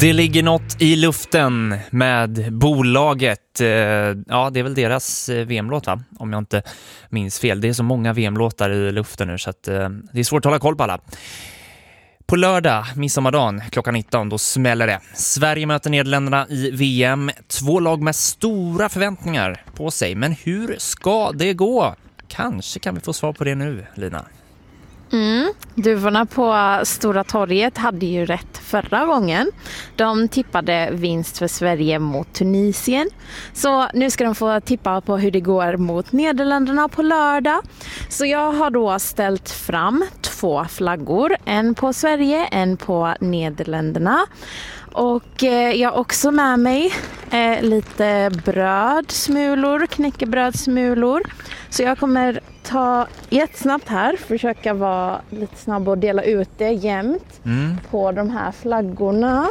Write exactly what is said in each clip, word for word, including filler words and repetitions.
Det ligger något i luften med bolaget. Ja, det är väl deras V M-låt, va? Om jag inte minns fel. Det är så många V M-låtar i luften nu så att det är svårt att hålla koll på alla. På lördag, midsommardagen, klockan nitton, då smäller det. Sverige möter Nederländerna i V M. Två lag med stora förväntningar på sig. Men hur ska det gå? Kanske kan vi få svar på det nu, Lina. Mm. Duvorna på Stora torget hade ju rätt förra gången. De tippade vinst för Sverige mot Tunisien. Så nu ska de få tippa på hur det går mot Nederländerna på lördag. Så jag har då ställt fram två flaggor. En på Sverige, en på Nederländerna. Och eh, jag har också med mig eh, lite brödsmulor, knäckebrödsmulor. Så jag kommer ta jättesnabbt här, försöka vara lite snabb och dela ut det jämnt mm. på de här flaggorna.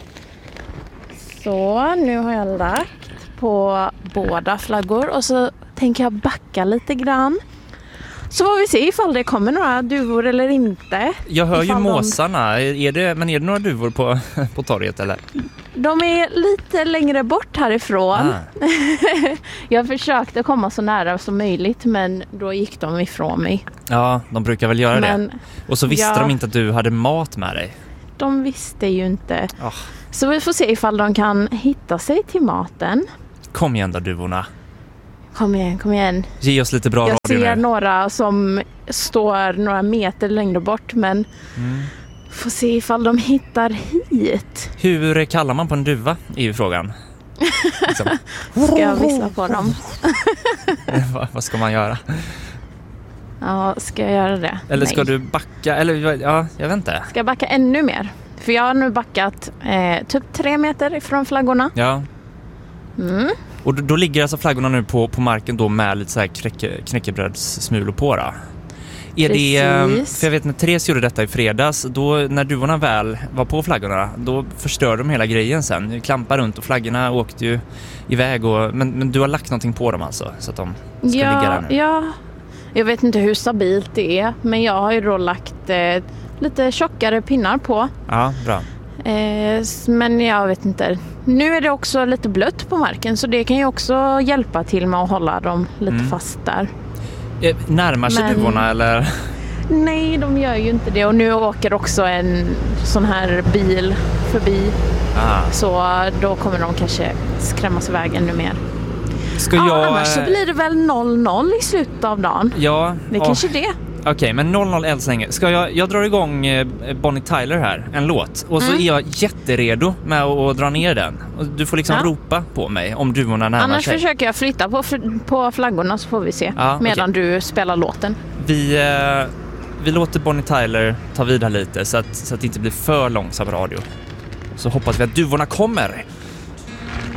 Så nu har jag lagt på båda flaggor och så tänker jag backa lite grann. Så får vi se ifall det kommer några duvor eller inte. Jag hör ju måsarna. De... Är det, men är det några duvor på, på torget eller? De är lite längre bort härifrån. Ah. Jag försökte komma så nära som möjligt men då gick de ifrån mig. Ja, de brukar väl göra men, det. Och så visste ja, de inte att du hade mat med dig. De visste ju inte. Oh. Så vi får se ifall de kan hitta sig till maten. Kom igen då, duvorna. Kom igen, kom igen. Ge oss lite bra radio nu. Jag ser några som står några meter längre bort, men mm. får se ifall de hittar hit. Hur kallar man på en duva är ju frågan. Liksom. Ska jag vissla på dem? Va, vad ska man göra? Ja, ska jag göra det? Eller ska Nej. du backa? Eller ja, jag vet inte. Ska jag backa ännu mer? För jag har nu backat eh, typ tre meter ifrån flaggorna. Ja. Mm. Och då, då ligger alltså flaggorna nu på, på marken då med lite så här knäcke, knäckebrödssmulor på då. Är det, för jag vet när Therese gjorde detta i fredags, då när duvorna väl var på flaggorna, då förstörde de hela grejen sen. Klampade runt och flaggorna åkte ju iväg. Och, men, men du har lagt någonting på dem alltså, så att de ska ja, ligga där nu. Ja, jag vet inte hur stabilt det är, men jag har ju då lagt eh, lite tjockare pinnar på. Ja, bra. Eh, men jag vet inte. Nu är det också lite blött på marken, så det kan ju också hjälpa till med att hålla dem lite mm. fast där. Eh, närmar sig men... duvorna eller? Nej, de gör ju inte det. Och nu åker också en sån här bil förbi. Ah. Så då kommer de kanske skrämmas iväg ännu mer. Ska ja, jag... Annars så blir det väl noll noll i slutet av dagen. Ja. Det är oh. kanske det. Okej, okay, men noll noll än så länge. Ska jag, jag drar igång eh, Bonnie Tyler här, en låt. Och så mm. är jag jätteredo med att dra ner den. Och du får liksom ja. ropa på mig om duvorna närmar Annars sig. Annars försöker jag flytta på, på flaggorna så får vi se. Ja, medan okay. du spelar låten. Vi, eh, vi låter Bonnie Tyler ta vid här lite så att, så att det inte blir för långsam radio. Så hoppas vi att duvorna kommer.